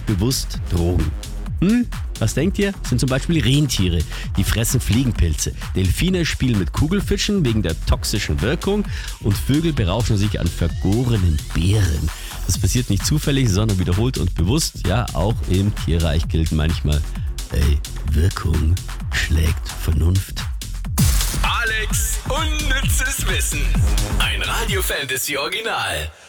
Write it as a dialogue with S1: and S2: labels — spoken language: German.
S1: bewusst Drogen. Was denkt ihr? Das sind zum Beispiel Rentiere, die fressen Fliegenpilze. Delfine spielen mit Kugelfischen wegen der toxischen Wirkung und Vögel berauschen sich an vergorenen Beeren. Das passiert nicht zufällig, sondern wiederholt und bewusst. Ja, auch im Tierreich gilt manchmal, Wirkung schlägt Vernunft.
S2: Alex, unnützes Wissen. Ein Radio Fantasy Original.